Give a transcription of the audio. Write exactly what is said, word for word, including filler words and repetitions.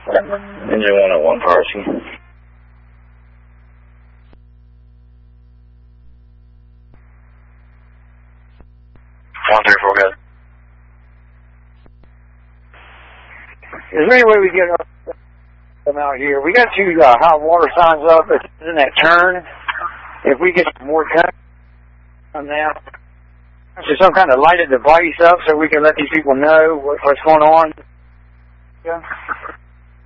Engine one oh one, Parsi. one three four, good. Is there any way we get them out here? We got two uh, hot water signs up in that turn. If we get more time on that, so some kind of lighted device up so we can let these people know what, what's going on. Yeah.